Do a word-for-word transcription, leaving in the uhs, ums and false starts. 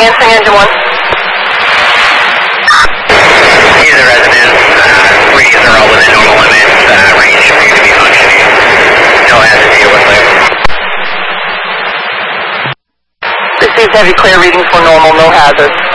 Lansing, engine one. He's a resident. Uh, readings are all within normal limits. Uh, range for you to be functioning. No hazard to deal with there. Received heavy clear readings for normal, no hazard.